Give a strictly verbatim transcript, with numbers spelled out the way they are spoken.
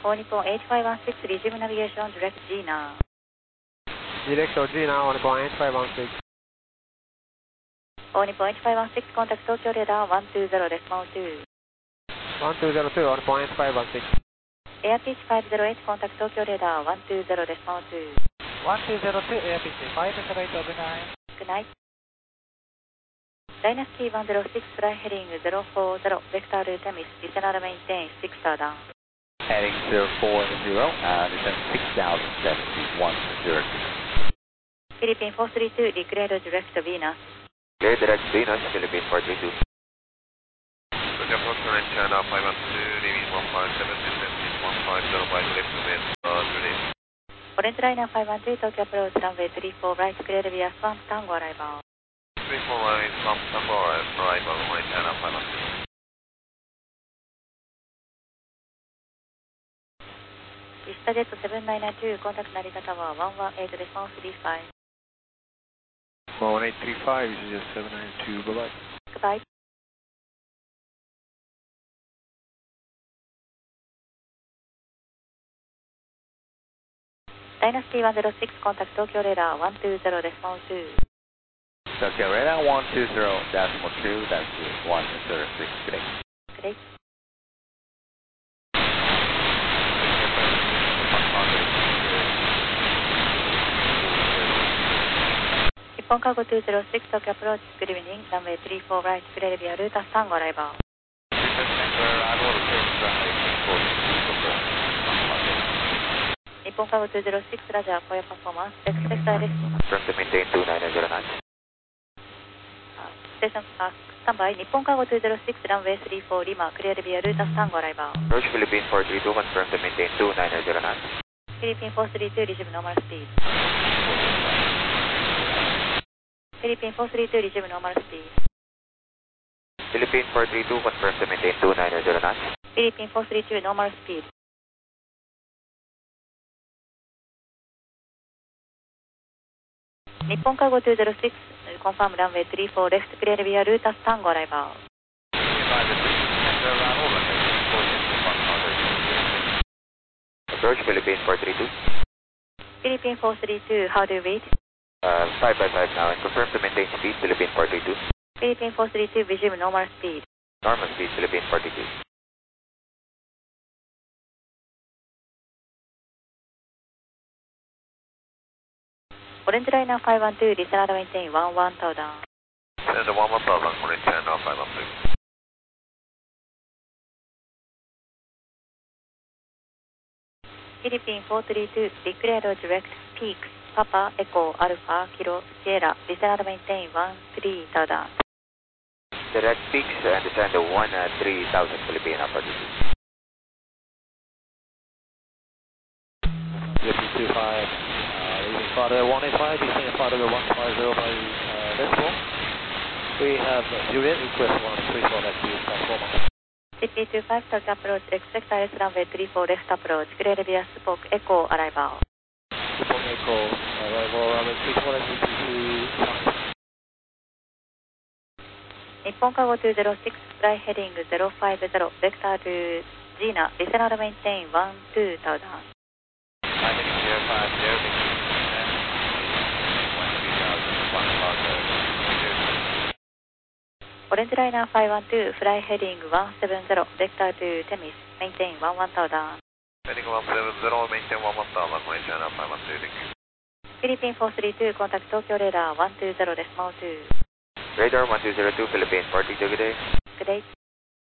All Nippon eight five one six, resume navigation, direct G now. Direct G now, All Nippon eight five one six. All Nippon eight five one six, contact Tokyo radar one two zero, decimal two. one two zero two, All Nippon eight five one six. Air pitch five zero eight, contact Tokyo radar one two zero, decimal two. one two zero two, air pitch five zero eight, over nine. Good night. Dynasty one zero six, fly heading zero four zero, vector to Temis, descend and maintain six star down. Heading zero four zero, uh, descend six thousand seventy, one zero two. Philippine four three two, declare direct Venus. Clear direct Venus, Philippine four three two. Tokyo Foxtrot China five one two, leaving one five seven, descending one five zero by direct wind, uh, today. Orange Liner five one three, Tokyo approach runway three four right, clear via Swamp Tango arrival. three four right, Swamp Tango arrival, Orange China five one two. Vista Jet seven nine nine two, contact Narita Tower one one eight, response three five. one eight three five, this is seven nine two, bye bye. Goodbye. Dynasty one zero six, contact Tokyo radar one two zero, decimal two. Tokyo radar one two zero, decimal two, that's one zero six, good day. Good day. Nippon Cargo two zero six, Tokyo approach, good evening, runway three four right, clear via Ruta Tango arrival. Nippon Cargo two zero six, Roger, for your performance, expect direct. From to maintain two nine zero nine. Station, uh, standby, Nippon Cargo two zero six, runway three four Lima, clear via Ruta Tango arrival. Approach Philippine four three two, confirm to maintain two nine zero nine. Philippine four three two, resume normal speed. Philippine four three two, resume normal speed. Philippine four three two, confirm to maintain two nine zero nine. Philippine four three two, normal speed. Nippon Cargo two zero six, confirm runway three four left, clear via Ruta Tango arrival. Approach Philippine four three two. Philippine four three two, how do you read? Uh, five by five now, and confirm to maintain speed, Philippine four three two. Philippine four three two, resume normal speed. Normal speed, Philippine four three two. Orange Liner five one two, descend and maintain one one tower down. Send a one one problem, Orange China five one two. Philippine four three two, declare direct peaks, Papa, Echo, Alpha, Kilo, Sierra, descend and maintain one three tower down. Direct peaks and descend to one three thousand Philippine four three two. Philippine two five, uh, leaving Father one eight five, descending Father one five zero by uh, decimal. We have Juliet, request one three four left to platform. C P two five, Tokyo approach, expect I S runway three four left approach, clear via Spoke, Echo, arrival. Spoke Echo, arrival runway three four left to two five. Nippon Cargo two zero six, fly heading zero five zero, vector to Gina, descend and maintain one two tower down. zero five zero, Orange Liner five one two, fly heading one seven zero, vector to Temis, maintain one one tower down. heading one seven zero, maintain one one tower, Orange China five one two, thank you. Philippine four three two, contact Tokyo radar one two zero, decimal two. Radar one two zero two, Philippine four three two, good day. Good day.